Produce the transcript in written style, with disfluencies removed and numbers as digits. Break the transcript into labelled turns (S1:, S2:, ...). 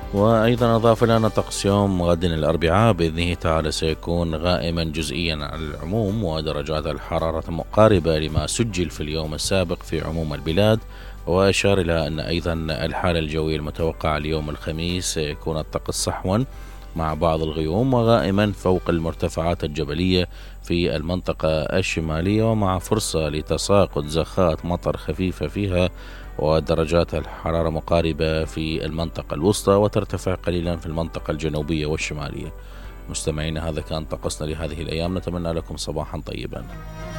S1: وأيضا أضاف لنا طقس يوم غد الأربعاء بإذنه تعالى سيكون غائما جزئيا على العموم، ودرجات الحرارة مقاربة لما سجل في اليوم السابق في عموم البلاد. وأشار إلى أن أيضا الحالة الجوية المتوقعة اليوم الخميس سيكون الطقس صحوا مع بعض الغيوم وغائما فوق المرتفعات الجبلية في المنطقة الشمالية، ومع فرصة لتساقط زخات مطر خفيفة فيها، ودرجات الحرارة مقاربة في المنطقة الوسطى وترتفع قليلا في المنطقة الجنوبية والشمالية. مستمعين، هذا كان طقسنا لهذه الأيام، نتمنى لكم صباحا طيبا.